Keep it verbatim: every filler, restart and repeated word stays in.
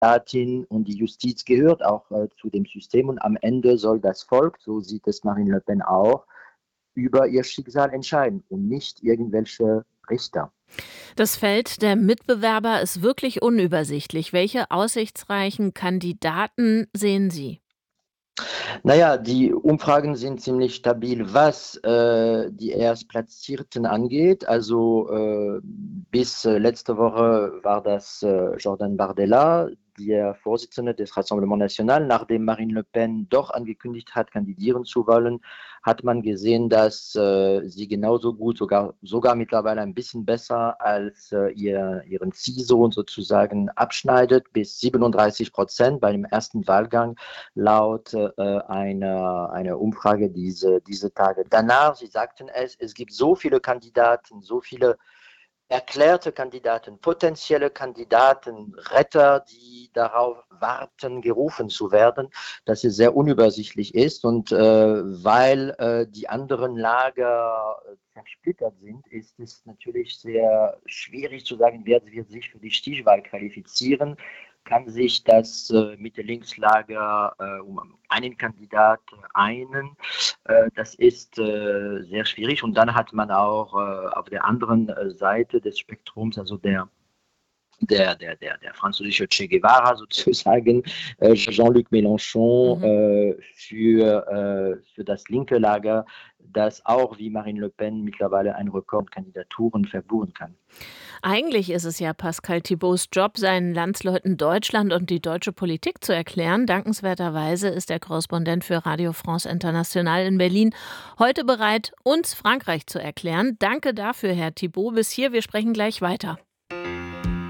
Kandidatin und die Justiz gehört auch äh, zu dem System und am Ende soll das Volk, so sieht es Marine Le Pen auch, über ihr Schicksal entscheiden und nicht irgendwelche Richter. Das Feld der Mitbewerber ist wirklich unübersichtlich. Welche aussichtsreichen Kandidaten sehen Sie? Naja, die Umfragen sind ziemlich stabil, was äh, die Erstplatzierten angeht. Also äh, bis äh, letzte Woche war das äh, Jordan Bardella, der Vorsitzende des Rassemblement National. Nachdem Marine Le Pen doch angekündigt hat, kandidieren zu wollen, hat man gesehen, dass äh, sie genauso gut, sogar, sogar mittlerweile ein bisschen besser als äh, ihr, ihren Ziehsohn sozusagen abschneidet, bis siebenunddreißig Prozent bei dem ersten Wahlgang laut äh, einer, einer Umfrage diese, diese Tage. Danach, Sie sagten es, es gibt so viele Kandidaten, so viele erklärte Kandidaten, potenzielle Kandidaten, Retter, die darauf warten, gerufen zu werden, dass es sehr unübersichtlich ist. Und äh, weil äh, die anderen Lager äh, zersplittert sind, ist es natürlich sehr schwierig zu sagen, wer wird sich für die Stichwahl qualifizieren. Kann sich das äh, Mitte-Links-Lager äh, um einen Kandidat einen. Äh, das ist äh, sehr schwierig. Und dann hat man auch äh, auf der anderen äh, Seite des Spektrums, also der der, der, der, der französische Che Guevara sozusagen, äh, Jean-Luc Mélenchon Mhm. äh, für, äh, für das linke Lager, das auch wie Marine Le Pen mittlerweile einen Rekord Kandidaturen verbuchen kann. Eigentlich ist es ja Pascal Thibauts Job, seinen Landsleuten Deutschland und die deutsche Politik zu erklären. Dankenswerterweise ist der Korrespondent für Radio France International in Berlin heute bereit, uns Frankreich zu erklären. Danke dafür, Herr Thibaut. Bis hier, wir sprechen gleich weiter.